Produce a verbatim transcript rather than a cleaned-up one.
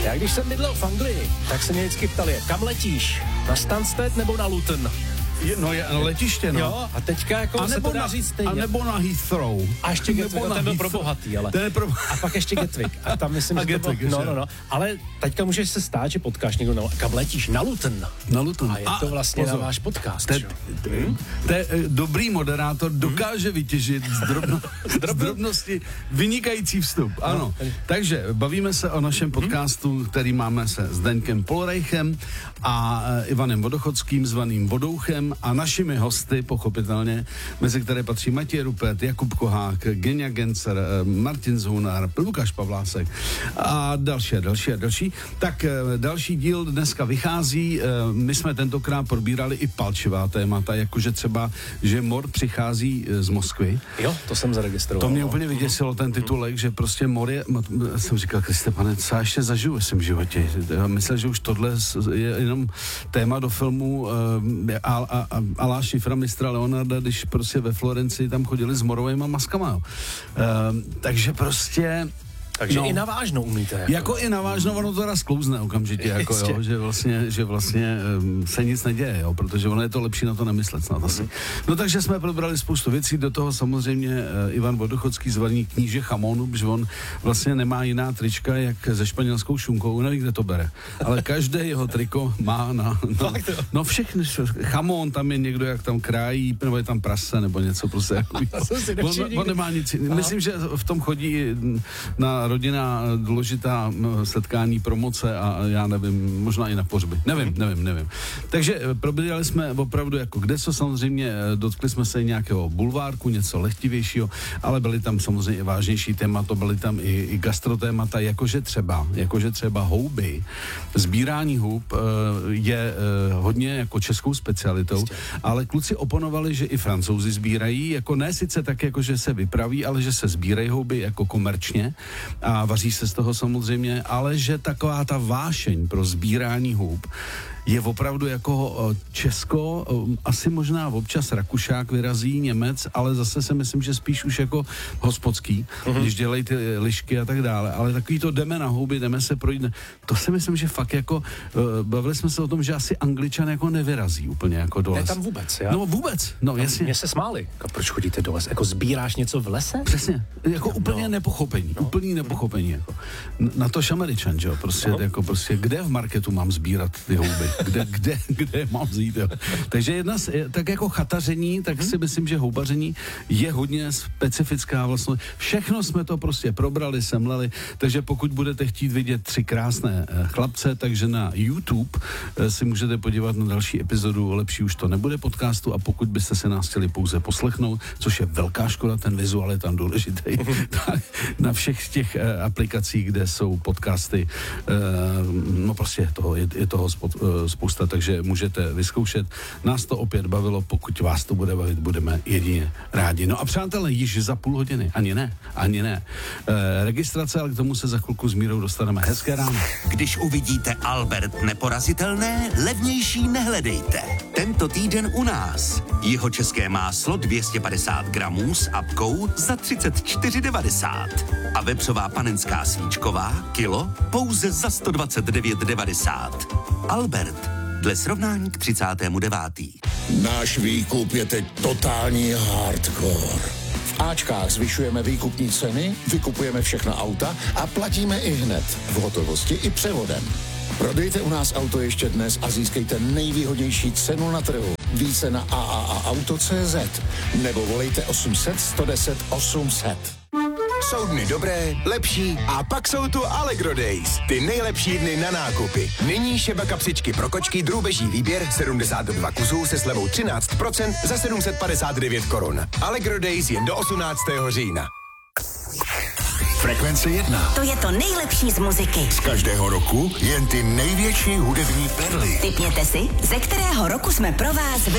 Já když jsem bydlel v Anglii, tak se mě vždycky ptali, kam letíš? Na Stansted nebo na Luton? No je, no letiště, no. Jo, a teďka jako a se to dá na, říct stejně. A nebo na Heathrow. A ještě Gatwick, ten byl pro bohatý, ale. Ten je pro... A pak ještě Gatwick. A tam myslím, a že Gatwick, to bylo, no, no, no. Ale teďka můžeš se stát, že potkáš někdo, no, kam letíš? Na Luton. Na Luton. A je to vlastně pozor, na váš podcast, te, že? Te, te, dobrý moderátor dokáže hmm? vytěžit z, drobno, z drobnosti vynikající vstup. Ano. No. Takže bavíme se o našem podcastu, který máme se Zdeňkem Polorejchem a Ivanem Vodochodským, zvaným Vodouchem, a našimi hosty, pochopitelně, mezi které patří Matěj Rupert, Jakub Kohák, Genia Gencer, Martin Zhunár, Lukáš Pavlásek a další a další a další. Tak další díl dneska vychází. My jsme tentokrát probírali i palčivá témata, jakože třeba, že mor přichází z Moskvy. Jo, to jsem zaregistroval. To mě úplně vyděsilo, ten titulek, že prostě mor je, jsem říkal, Kriste, pane, co já ještě zažiju ve svém životě. Já myslel, že už tohle je jenom téma do filmu a, a, a Alá Šifra mistra Leonarda, když prostě ve Florencii tam chodili s morovejma maskama. Jo. Uh, takže prostě... Takže no, i na vážnou umíte. Jako, jako i na vážnou, ono to raz sklouzne okamžitě, jako jo, že vlastně, že vlastně um, se nic neděje, jo, protože ono je to lepší na to nemyslet snad asi. No takže jsme probrali spoustu věcí, do toho samozřejmě uh, Ivan Vodochodský, zvaný kníže chamonu, protože on vlastně nemá jiná trička, jak se španělskou šunkou, nevím, kde to bere, ale každé jeho triko má na, na no všechny, chamon, tam je někdo, jak tam krájí, nebo je tam prase, nebo něco prostě jako, on, on nemá nic, aha. Myslím, že v tom chodí na rodina, důležitá setkání, promoce a já nevím, možná i na pohřby. Nevím, nevím, nevím. Takže probírali jsme opravdu jako kdeco, samozřejmě dotkli jsme se nějakého bulvárku, něco lehtivějšího, ale byly tam samozřejmě i vážnější témata, byly tam i, i gastrotémata, jakože třeba, jakože třeba houby. Sbírání hub je hodně jako českou specialitou, ale kluci oponovali, že i Francouzi sbírají, jako ne sice tak, jako že se vypraví, ale že se sbírají houby jako komerčně a vaří se z toho samozřejmě, ale že taková ta vášeň pro sbírání hub je opravdu jako Česko, asi možná občas Rakušák vyrazí, Němec, ale zase si myslím, že spíš už jako hospodský, mm-hmm. když dělají ty lišky a tak dále, ale takový to jdeme na houby, jdeme se projít, to si myslím, že fakt jako, bavili jsme se o tom, že asi Angličan jako nevyrazí úplně jako do les. Ne tam vůbec, já? No vůbec, no jasně. Mě se smáli, proč chodíte do les, jako sbíráš něco v lese? Přesně, jako no. úplně nepochopení, no. úplný nepochopení, jako. Na to Američan, že jo, prostě, no. jako prostě, kde v marketu mám sbírat ty houby? Kde, kde, kde mám vzít, jo. Takže jedna, tak jako chataření, tak si myslím, že houbaření je hodně specifická vlastně. Všechno jsme to prostě probrali, semleli, takže pokud budete chtít vidět tři krásné chlapce, takže na YouTube si můžete podívat na další epizodu, lepší už to nebude podcastu, a pokud byste se nás chtěli pouze poslechnout, což je velká škoda, ten vizuál je tam důležitý, tak na všech těch aplikacích, kde jsou podcasty, no prostě toho, je, je toho spousta, takže můžete vyzkoušet. Nás to opět bavilo, pokud vás to bude bavit, budeme jedině rádi. No a přátelé, již za půl hodiny, ani ne, ani ne. E, registrace, ale k tomu se za chvilku s Mírou dostaneme. Hezké ráno. Když uvidíte Albert Neporazitelné, levnější nehledejte. Tento týden u nás. Jihočeské máslo dvě stě padesát gramů s apkou za třicet čtyři devadesát. A vepřová panenská svíčková kilo pouze za sto dvacet devět devadesát. Albert, dle srovnání k třicátému devátému Náš výkup je teď totální hardcore. V Ačkách zvyšujeme výkupní ceny, vykupujeme všechna auta a platíme i hned, v hotovosti i převodem. Prodejte u nás auto ještě dnes a získejte nejvýhodnější cenu na trhu. Více na a a a auto tečka cé zet nebo volejte osm set, sto deset, osm set. Jsou dny dobré, lepší a pak jsou tu Allegro Days. Ty nejlepší dny na nákupy. Nyní šeba kapsičky pro kočky drůbeží výběr sedmdesát dva kusů se slevou třináct procent za sedm set padesát devět korun. Allegro Days jen do osmnáctého října. Frekvence jedna. To je to nejlepší z muziky. Z každého roku jen ty největší hudební perly. Tipněte si, ze kterého roku jsme pro vás vybrali